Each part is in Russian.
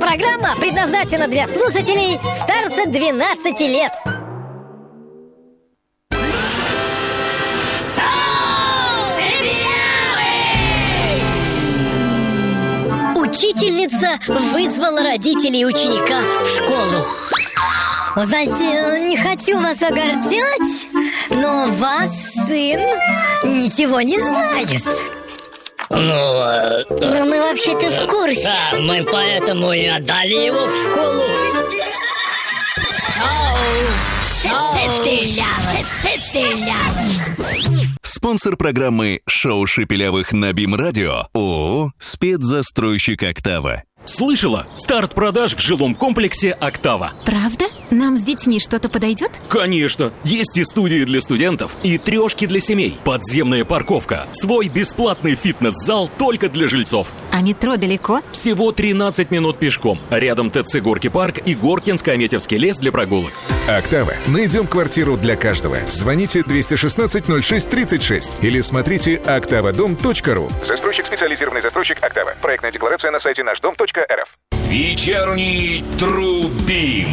программа предназначена для слушателей старше 12 лет. Учительница вызвала родителей ученика в школу. Знаете, не хочу вас огорчать, но ваш сын ничего не знает. Но мы вообще-то в курсе. Да, мы поэтому и отдали его в школу. Спонсор программы «Шоу Шепелявых» на БИМ-радио ООО «Спецзастройщик Октава». Слышала? Старт продаж в жилом комплексе «Октава». Правда? Нам с детьми что-то подойдет? Конечно! Есть и студии для студентов, и трешки для семей, подземная парковка, свой бесплатный фитнес-зал только для жильцов. А метро далеко? Всего 13 минут пешком. Рядом ТЦ «Горки парк» и Горкинско-Аметьевский лес для прогулок. «Октава». Найдем квартиру для каждого. Звоните 216-06-36 или смотрите oktavadom.ru. Застройщик, специализированный застройщик «Октава». Проектная декларация на сайте нашдом.рф. Вечерний Трубим.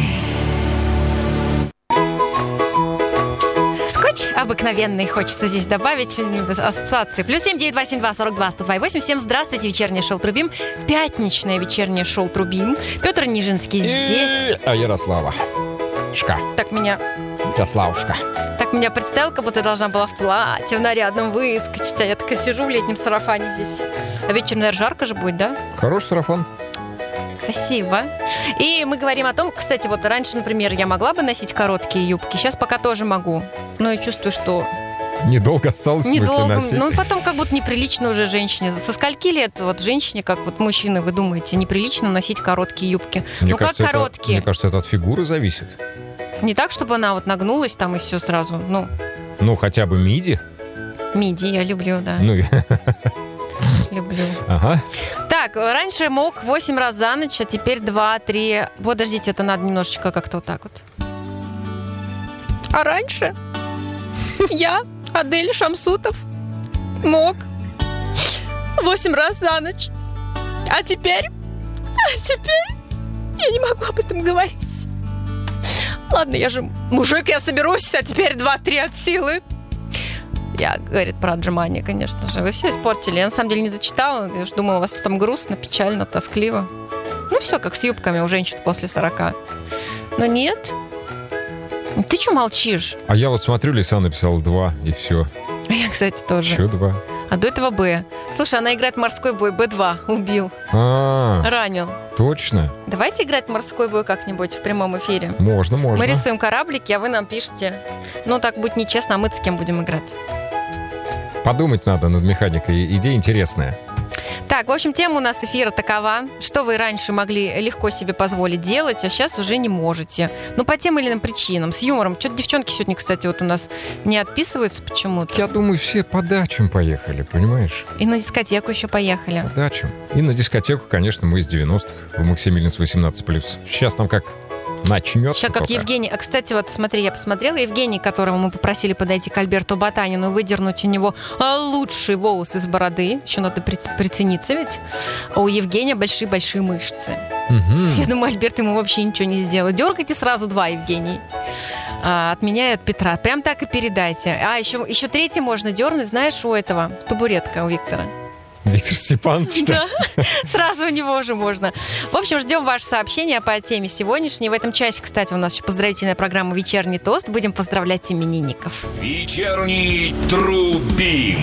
Скотч обыкновенный, хочется здесь добавить ассоциации. Плюс 7-982-42-102-8. Всем здравствуйте, вечернее шоу «Трубим». Пятничное вечернее шоу «Трубим». Петр Нижинский здесь. А Ярослава. Так меня представил, как будто я должна была в платье, в нарядном выскочить. А я такая сижу в летнем сарафане здесь. А вечером, наверное, жарко же будет, да? Хороший сарафан. Спасибо. И мы говорим о том, кстати, вот раньше, например, я могла бы носить короткие юбки, сейчас пока тоже могу. Но я чувствую, что... Недолго осталось, в смысле, носить. Ну, потом как будто неприлично уже женщине. Со скольки лет вот женщине, как вот мужчины, вы думаете, неприлично носить короткие юбки? Мне кажется, как короткие? Мне кажется, это от фигуры зависит. Не так, чтобы она вот нагнулась там и все сразу, Ну, хотя бы миди. Миди я люблю, да. Люблю. Ага. Так, раньше мог 8 раз за ночь, а теперь 2-3. Подождите, это надо немножечко как-то вот так вот. А раньше я, Адель Шамсутов, мог 8 раз за ночь. А теперь я не могу об этом говорить. Ладно, я же мужик, я соберусь, а теперь 2-3 от силы. Я, говорит, про отжимания, конечно же. Вы все испортили. Я, на самом деле, не дочитала. Я же думала, у вас там грустно, печально, тоскливо. Все как с юбками у женщин после 40. Но нет. Ты что молчишь? А я вот смотрю, Лиса написала 2, и все. А я, кстати, тоже. Еще 2. А до этого Б. Слушай, она играет в морской бой. Б2. Убил. Ранил. Точно? Давайте играть в морской бой как-нибудь в прямом эфире. Можно. Мы рисуем кораблики, а вы нам пишете. Так будет нечестно, а мы-то с кем будем играть? Подумать надо над механикой. Идея интересная. Так, в общем, тема у нас эфира такова. Что вы раньше могли легко себе позволить делать, а сейчас уже не можете. По тем или иным причинам. С юмором. Что-то девчонки сегодня, кстати, вот у нас не отписываются почему-то. Я думаю, все по дачам поехали, понимаешь? И на дискотеку еще поехали. По дачам. И на дискотеку, конечно, мы из 90-х. В Максимилинс 18+. Сейчас там как... начнется. Сейчас как только. Евгений. А, кстати, вот смотри, я посмотрела. Евгений, которого мы попросили подойти к Альберту Ботанину, выдернуть у него лучший волос из бороды. Еще надо прицениться ведь. А у Евгения большие-большие мышцы. Я думаю, Альберт ему вообще ничего не сделал. Дергайте сразу 2, Евгений. От меня и от Петра. Прям так и передайте. А, еще 3 можно дернуть, знаешь, у этого. Табуретка у Виктора. Виктор Степанович, да? Сразу у него уже можно. В общем, ждем ваши сообщения по теме сегодняшней. В этом часе, кстати, у нас еще поздравительная программа «Вечерний тост». Будем поздравлять именинников. Вечерний Трубим.